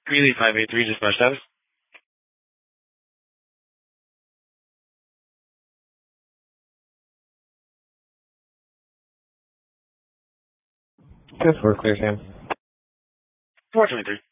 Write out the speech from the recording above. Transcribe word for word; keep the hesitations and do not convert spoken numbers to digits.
Greeley five eight three, dispatch status. Good for clear, Sam. four twenty-three.